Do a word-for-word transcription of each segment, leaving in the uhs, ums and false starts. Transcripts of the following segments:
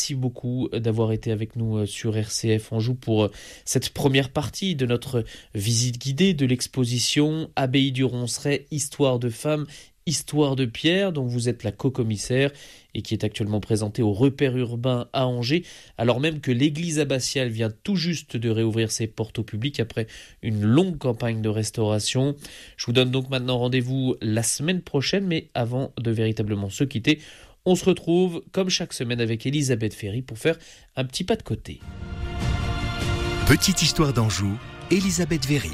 merci beaucoup d'avoir été avec nous sur R C F Anjou pour cette première partie de notre visite guidée de l'exposition Abbaye du Ronceret, Histoire de femmes, Histoire de Pierre, dont vous êtes la co-commissaire et qui est actuellement présentée au Repère urbain à Angers, alors même que l'église abbatiale vient tout juste de réouvrir ses portes au public après une longue campagne de restauration. Je vous donne donc maintenant rendez-vous la semaine prochaine, mais avant de véritablement se quitter, on se retrouve comme chaque semaine avec Elisabeth Ferry pour faire un petit pas de côté. Petite histoire d'Anjou, Elisabeth Ferry.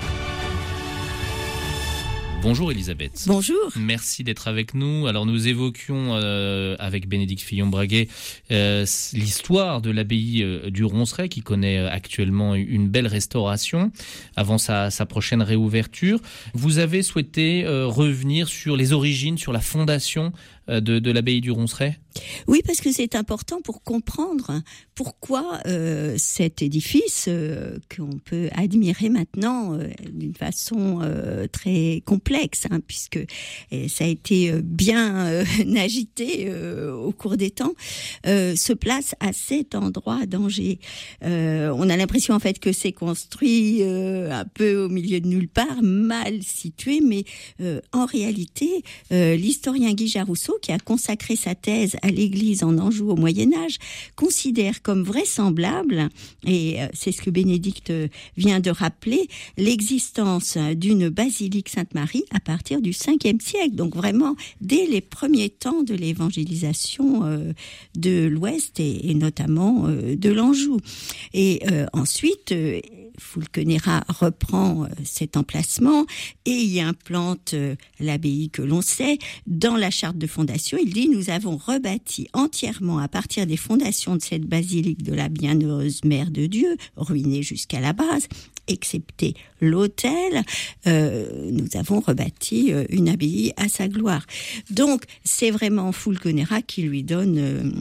Bonjour Elisabeth. Bonjour. Merci d'être avec nous. Alors nous évoquions euh, avec Bénédicte Fillon-Braguet euh, l'histoire de l'abbaye euh, du Ronceret qui connaît euh, actuellement une belle restauration avant sa, sa prochaine réouverture. Vous avez souhaité euh, revenir sur les origines, sur la fondation euh, de, de l'abbaye du Ronceret ? Oui, parce que c'est important pour comprendre pourquoi euh, cet édifice euh, qu'on peut admirer maintenant euh, d'une façon euh, très complexe, hein, puisque euh, ça a été bien euh, agité euh, au cours des temps, euh, se place à cet endroit d'Angers. Euh, on a l'impression en fait que c'est construit euh, un peu au milieu de nulle part, mal situé, mais euh, en réalité, euh, l'historien Guy Jarousseau, qui a consacré sa thèse à l'église en Anjou au Moyen-Âge, considère comme vraisemblable, et c'est ce que Bénédicte vient de rappeler, l'existence d'une basilique Sainte-Marie à partir du cinquième siècle, donc vraiment dès les premiers temps de l'évangélisation euh, de l'Ouest et, et notamment euh, de l'Anjou. Et euh, ensuite, euh, Fulquenera reprend euh, cet emplacement et y implante euh, l'abbaye que l'on sait. Dans la charte de fondation, il dit « Nous avons rebâti entièrement à partir des fondations de cette basilique de la bienheureuse Mère de Dieu, ruinée jusqu'à la base, excepté l'autel, euh, nous avons rebâti euh, une abbaye à sa gloire. » Donc, c'est vraiment Fulquenera qui lui donne euh,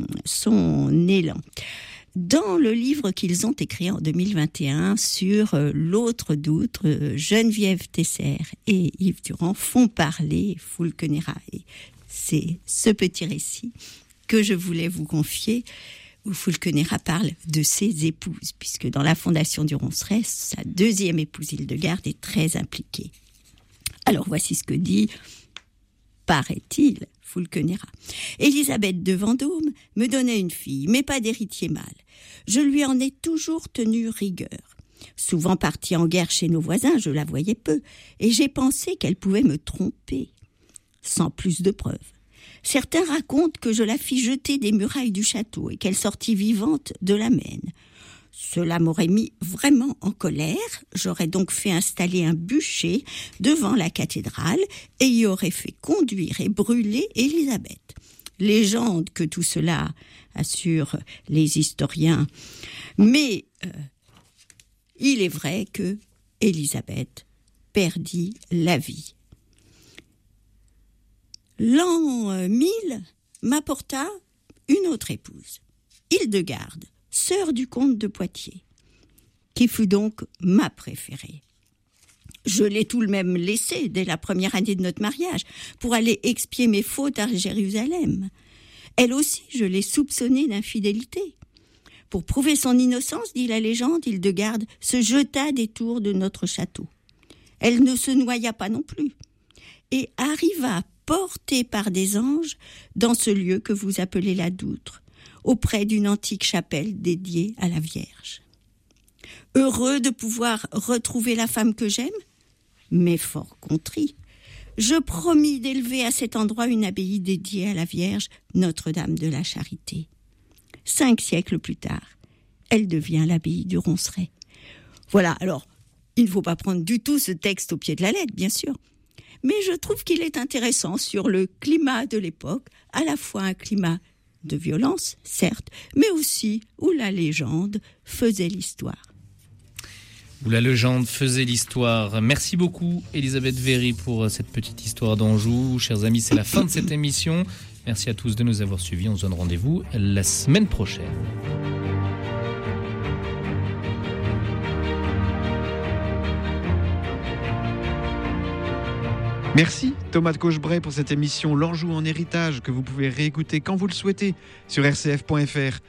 son élan. Dans le livre qu'ils ont écrit en deux mille vingt et un sur euh, l'autre d'outre, euh, Geneviève Tesser et Yves Durand font parler Fulquenera. Et c'est ce petit récit que je voulais vous confier, où Fulquenera parle de ses épouses, puisque dans la fondation du Ronceret, sa deuxième épouse Hildegarde est très impliquée. Alors voici ce que dit, paraît-il, Fulquenera. Élisabeth de Vendôme me donnait une fille, mais pas d'héritier mâle. Je lui en ai toujours tenu rigueur. Souvent partie en guerre chez nos voisins, je la voyais peu, et j'ai pensé qu'elle pouvait me tromper, sans plus de preuves. Certains racontent que je la fis jeter des murailles du château et qu'elle sortit vivante de la Maine. Cela m'aurait mis vraiment en colère. J'aurais donc fait installer un bûcher devant la cathédrale et y aurais fait conduire et brûler Élisabeth. Légende que tout cela, assurent les historiens. Mais euh, il est vrai que Élisabeth perdit la vie. L'an mille m'apporta une autre épouse, Hildegarde, sœur du comte de Poitiers, qui fut donc ma préférée. Je l'ai tout de même laissée dès la première année de notre mariage pour aller expier mes fautes à Jérusalem. Elle aussi, je l'ai soupçonnée d'infidélité. Pour prouver son innocence, dit la légende, Hildegarde se jeta des tours de notre château. Elle ne se noya pas non plus et arriva portée par des anges dans ce lieu que vous appelez la Doutre, auprès d'une antique chapelle dédiée à la Vierge. Heureux de pouvoir retrouver la femme que j'aime, mais fort contrit, je promis d'élever à cet endroit une abbaye dédiée à la Vierge, Notre-Dame de la Charité. Cinq siècles plus tard, elle devient l'abbaye du Ronceret. Voilà, alors, il ne faut pas prendre du tout ce texte au pied de la lettre, bien sûr, mais je trouve qu'il est intéressant sur le climat de l'époque, à la fois un climat de violence, certes, mais aussi où la légende faisait l'histoire. Où la légende faisait l'histoire. Merci beaucoup, Elisabeth Ferry, pour cette petite histoire d'Anjou. Chers amis, c'est la fin de cette émission. Merci à tous de nous avoir suivis. On se donne rendez-vous la semaine prochaine. Merci Thomas de Cochebray pour cette émission L'Anjou en héritage que vous pouvez réécouter quand vous le souhaitez sur r c f point f r.